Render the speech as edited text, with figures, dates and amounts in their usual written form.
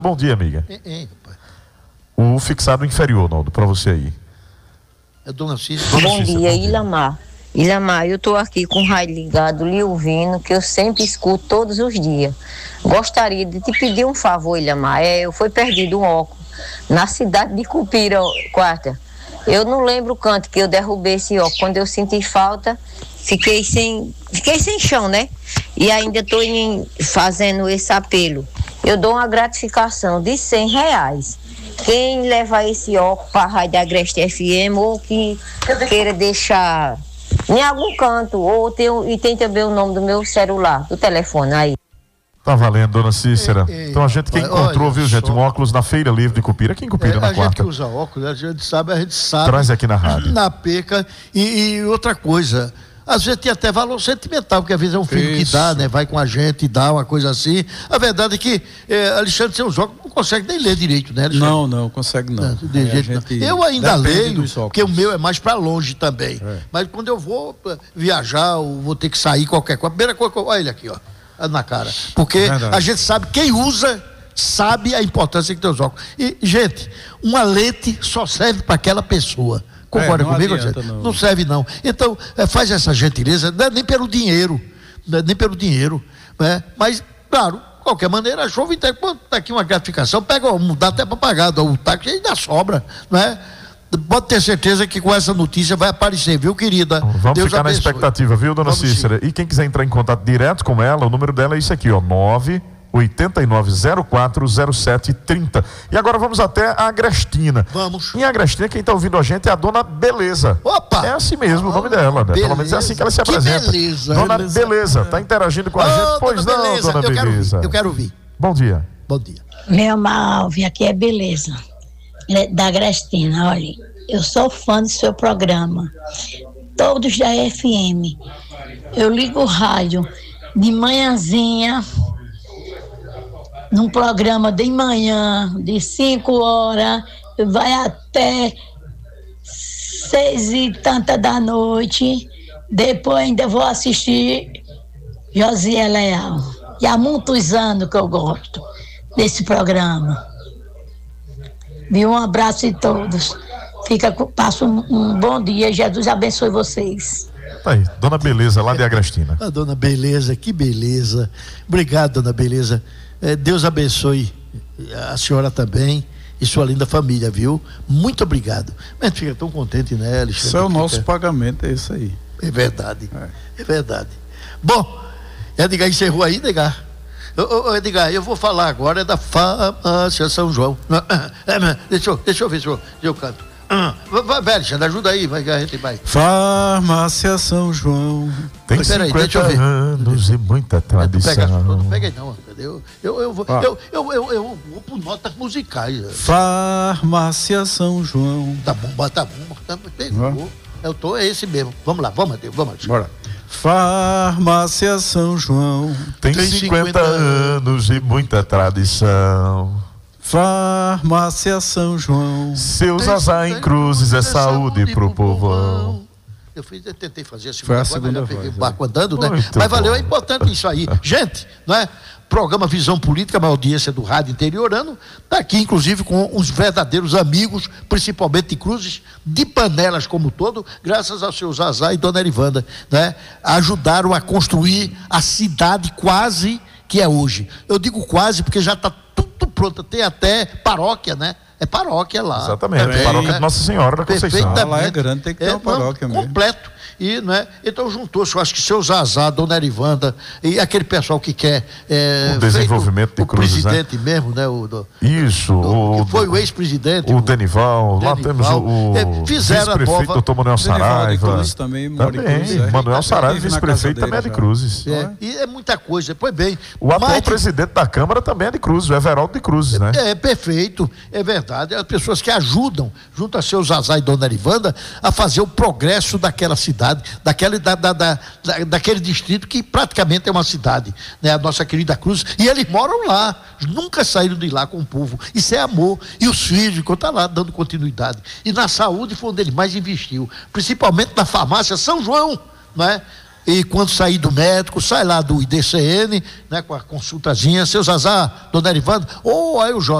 Bom dia, amiga. O fixado inferior, Naldo, para você aí. É Dona Cícera. Bom dia, Ilamar. Ilamar, eu estou aqui com o rádio ligado, lhe ouvindo, que eu sempre escuto todos os dias. Gostaria de te pedir um favor, Ilamar. Eu fui perdido um óculos na cidade de Cupira, quarta. Eu não lembro o canto que eu derrubei esse óculos. Quando eu senti falta, fiquei sem chão, né? E ainda estou fazendo esse apelo. Eu dou uma gratificação de R$100. Quem levar esse óculos para a Rádio Agreste FM ou que queira deixar em algum canto, e tem também o nome do meu celular, do telefone aí. Tá valendo, Dona Cícera. Então a gente que encontrou, viu, gente, um óculos na Feira Livre de Cupira, aqui em Cupira, na quarta. A gente que usa óculos, a gente sabe. Traz aqui na rádio. Na perca. E outra coisa, às vezes tem até valor sentimental, porque às vezes é um filho que dá, né? Vai com a gente e dá uma coisa assim. A verdade é que Alexandre, seus óculos não consegue nem ler direito, né, Alexandre? Não consegue não. De jeito não. Eu ainda leio, porque o meu é mais para longe também. Mas quando eu vou viajar, ou vou ter que sair qualquer coisa, a primeira coisa, olha ele aqui, ó, na cara. Porque a gente sabe, quem usa sabe a importância que tem os óculos. E, gente, uma lente só serve para aquela pessoa. Concorda comigo, gente? Não serve, não. Então, faz essa gentileza, não é nem pelo dinheiro, né? Mas, claro, de qualquer maneira, achou, quando tá aqui uma gratificação, pega, dá até para pagar o táxi e ainda sobra, né? Pode ter certeza que com essa notícia vai aparecer, viu, querida? Vamos Deus ficar abençoe. Na expectativa, viu, Dona Cícera? E quem quiser entrar em contato direto com ela, o número dela é isso aqui, ó, 989040730. E agora vamos até a Agrestina. Vamos. Em Agrestina, quem está ouvindo a gente é a Dona Beleza. Opa! É assim mesmo o nome dela, né? Pelo menos é assim que ela se apresenta. Beleza. Dona Beleza, tá interagindo com a gente? Pois não, Beleza. Dona Beleza. Eu quero ouvir. Bom dia. Bom dia. Meu Malvin, aqui é Beleza, da Agrestina. Olha, eu sou fã do seu programa, todos da FM. Eu ligo o rádio de manhãzinha, num programa de manhã, de 5 horas, vai até 6 e tanta da noite. Depois ainda vou assistir José Leal. E há muitos anos que eu gosto desse programa. Viu? Um abraço a todos. Passa um bom dia. Jesus abençoe vocês. Tá aí, Dona Beleza, lá de Agrestina. A Dona Beleza, que beleza. Obrigado, Dona Beleza. Deus abençoe a senhora também e sua linda família, viu? Muito obrigado. Mas fica tão contente, né, Alexandre? Isso é o nosso pagamento, é isso aí. É verdade, é verdade. Bom, Edgar encerrou aí, Edgar? Edgar, eu vou falar agora da Farmácia São João. Deixa eu ver se eu canto. Vai, Alexandre, ajuda aí, vai, a gente vai. Farmácia São João. Tem 50 anos e muita tradição. Não pega aí não, entendeu? Eu vou por notas musicais. Farmácia São João. Tá bom. É esse mesmo. Vamos lá, vamos. Bora. Farmácia São João. Tem 50 anos e muita tradição. Farmácia São João. Seus Zazá em Cruzes é saúde pro povão. Eu tentei fazer a segunda voz, mas já peguei o voz, barco andando, né? Muito mas valeu, bom. é importante isso aí. Gente, não é? Programa Visão Política, uma audiência do rádio interiorano, está aqui inclusive com uns verdadeiros amigos, principalmente de Cruzes, de Panelas como um todo, graças ao seu Zazá e Dona Erivanda, né? Ajudaram a construir a cidade quase que é hoje. Eu digo quase porque já está tudo pronto, tem até paróquia, né? É paróquia lá. Exatamente, paróquia de Nossa Senhora da Conceição. Lá é grande, tem que ter uma paróquia mesmo. Completo. E, né? Então juntou-se, eu acho que seu Zazá, Dona Erivanda e aquele pessoal que quer o desenvolvimento de Cruzes, o presidente, né? Mesmo, né? Que foi o ex-presidente, o Denival, lá temos o fizeram vice-prefeito, doutor Manuel Saraiva também, Manuel Saraiva, vice-prefeito também é de Cruzes. E é muita coisa, pois bem. O atual presidente da Câmara também é de Cruzes, o Everaldo de Cruzes, né? É perfeito, é verdade. As pessoas que ajudam, junto a seu Zazá e Dona Erivanda, a fazer o progresso daquela cidade, daquele distrito que praticamente é uma cidade, né? A nossa querida Cruz, e eles moram lá, nunca saíram de lá com o povo. Isso é amor. E os filhos ficam lá dando continuidade. E na saúde foi onde ele mais investiu, principalmente na farmácia São João, não é? E quando sair do médico, sai lá do IDCN, né, com a consultazinha, seu Zazá, dona Erivanda, ou aí o Jota.